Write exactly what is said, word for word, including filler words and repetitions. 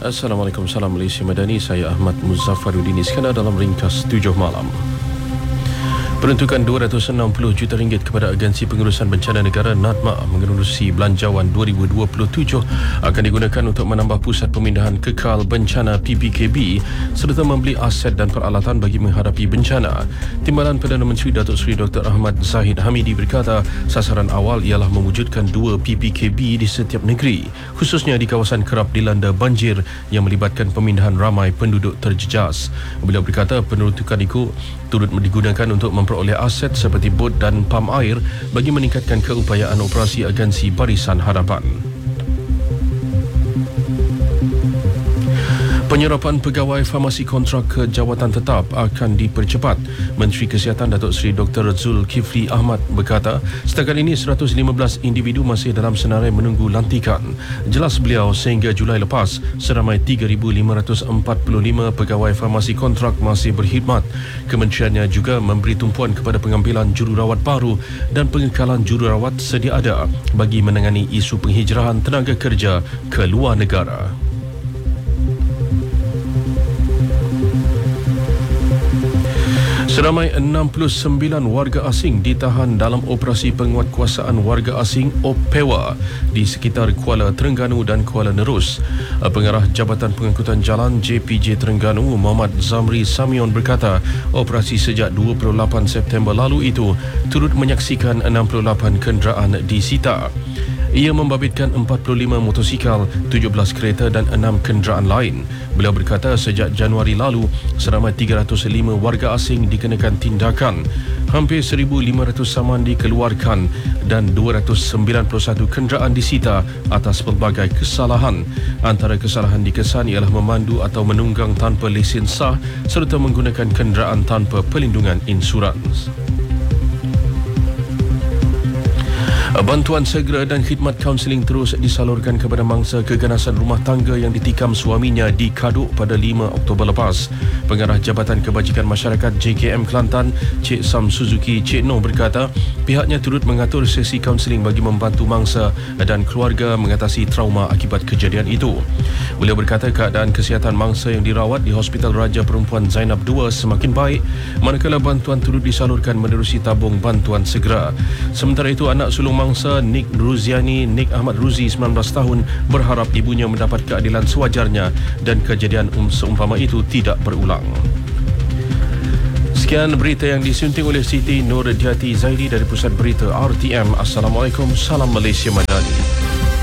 Assalamualaikum, salam Malaysia Madani. Saya Ahmad Muzaffaruddin Iskandar dalam ringkas tujuh malam. Peruntukan dua ratus enam puluh juta ringgit kepada Agensi Pengurusan Bencana Negara NADMA mengerusi Belanjawan dua ribu dua puluh tujuh akan digunakan untuk menambah pusat pemindahan kekal bencana P P K B serta membeli aset dan peralatan bagi menghadapi bencana. Timbalan Perdana Menteri Datuk Seri Doktor Ahmad Zahid Hamidi berkata sasaran awal ialah mewujudkan dua P P K B di setiap negeri, khususnya di kawasan kerap dilanda banjir yang melibatkan pemindahan ramai penduduk terjejas. Beliau berkata peruntukan itu turut digunakan untuk memperoleh aset seperti bot dan pam air bagi meningkatkan keupayaan operasi agensi Barisan Hadapan. Penyerapan pegawai farmasi kontrak ke jawatan tetap akan dipercepat. Menteri Kesihatan Datuk Seri Doktor Zulkifli Ahmad berkata, setakat ini seratus lima belas individu masih dalam senarai menunggu lantikan. Jelas beliau, sehingga Julai lepas, seramai tiga ribu lima ratus empat puluh lima pegawai farmasi kontrak masih berkhidmat. Kementeriannya juga memberi tumpuan kepada pengambilan jururawat baru dan pengekalan jururawat sedia ada bagi menangani isu penghijrahan tenaga kerja ke luar negara. Seramai enam puluh sembilan warga asing ditahan dalam operasi penguatkuasaan warga asing O P E W A di sekitar Kuala Terengganu dan Kuala Nerus. Pengarah Jabatan Pengangkutan Jalan J P J Terengganu, Muhammad Zamri Samion berkata, operasi sejak dua puluh lapan September lalu itu turut menyaksikan enam puluh lapan kenderaan disita. Ia membabitkan empat puluh lima motosikal, tujuh belas kereta dan enam kenderaan lain. Beliau berkata sejak Januari lalu, seramai tiga ratus lima warga asing dikenakan tindakan. Hampir seribu lima ratus saman dikeluarkan dan dua ratus sembilan puluh satu kenderaan disita atas pelbagai kesalahan. Antara kesalahan dikesan ialah memandu atau menunggang tanpa lesen sah serta menggunakan kenderaan tanpa pelindungan insurans. Bantuan segera dan khidmat kaunseling terus disalurkan kepada mangsa keganasan rumah tangga yang ditikam suaminya di Kaduk pada lima Oktober lepas. Pengarah Jabatan Kebajikan Masyarakat J K M Kelantan, Cik Sam Suzuki Cik Noh berkata, pihaknya turut mengatur sesi kaunseling bagi membantu mangsa dan keluarga mengatasi trauma akibat kejadian itu. Beliau berkata keadaan kesihatan mangsa yang dirawat di Hospital Raja Perempuan Zainab dua semakin baik, manakala bantuan turut disalurkan menerusi tabung bantuan segera. Sementara itu, anak sulung mangsa Nik Ruziani, Nik Ahmad Ruzi, sembilan belas tahun, berharap ibunya mendapat keadilan sewajarnya dan kejadian um, seumpama itu tidak berulang. Sekian berita yang disunting oleh Siti Nur Jati Zaidi dari Pusat Berita R T M. Assalamualaikum, salam Malaysia Madani.